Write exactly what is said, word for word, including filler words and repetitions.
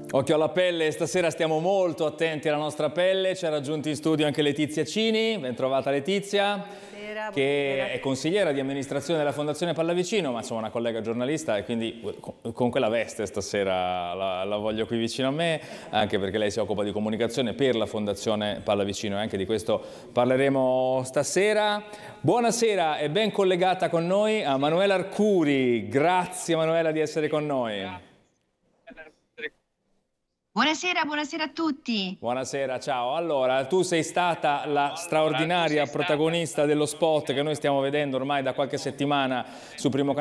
Occhio alla pelle, stasera stiamo molto attenti alla nostra pelle. Ci ha raggiunto in studio anche Letizia Cini, ben trovata Letizia, buonasera, che buonasera. è consigliera di amministrazione della Fondazione Pallavicino, ma insomma una collega giornalista e quindi con quella veste stasera la, la voglio qui vicino a me, anche perché lei si occupa di comunicazione per la Fondazione Pallavicino e anche di questo parleremo stasera. Buonasera e ben collegata con noi a Manuela Arcuri. Grazie Manuela di essere con noi. Buonasera, buonasera a tutti. Buonasera, ciao. Allora, tu sei stata la straordinaria protagonista dello spot che noi stiamo vedendo ormai da qualche settimana su Primo Canale.